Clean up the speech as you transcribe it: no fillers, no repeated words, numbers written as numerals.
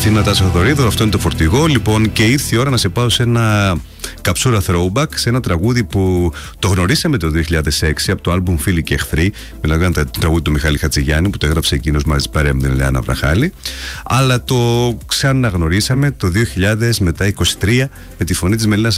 Αθήνα Τάσο Θοδωρίδου, αυτό είναι το φορτηγό. Λοιπόν, και ήρθε η ώρα να σε πάω σε ένα καψούρα throwback, σε ένα τραγούδι που το γνωρίσαμε το 2006 από το άλμπουμ Φίλοι και Εχθροί. Μιλάμε για το τραγούδι του Μιχάλη Χατζηγιάννη που το έγραψε εκείνος μαζί παρέα με την Ελεάνα Βραχάλη. Αλλά το ξαναγνωρίσαμε το 2023 με τη φωνή της Μελίνας